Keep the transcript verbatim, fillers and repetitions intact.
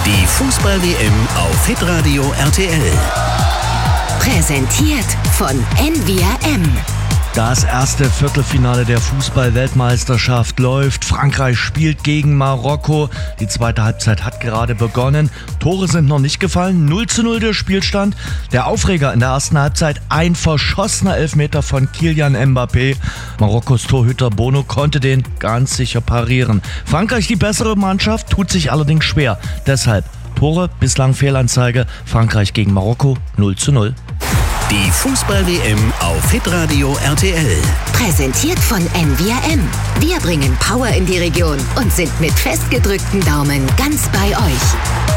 Die Fußball-W M auf Hitradio R T L. Präsentiert von N V R M. Das erste Viertelfinale der Fußball-Weltmeisterschaft läuft. Frankreich spielt gegen Marokko. Die zweite Halbzeit hat gerade begonnen. Tore sind noch nicht gefallen. null zu null der Spielstand. Der Aufreger in der ersten Halbzeit: ein verschossener Elfmeter von Kylian Mbappé. Marokkos Torhüter Bono konnte den ganz sicher parieren. Frankreich, die bessere Mannschaft, tut sich allerdings schwer. Deshalb Tore, bislang Fehlanzeige. Frankreich gegen Marokko null zu null. Die Fußball-W M auf Hitradio R T L. Präsentiert von N V R M. Wir bringen Power in die Region und sind mit festgedrückten Daumen ganz bei euch.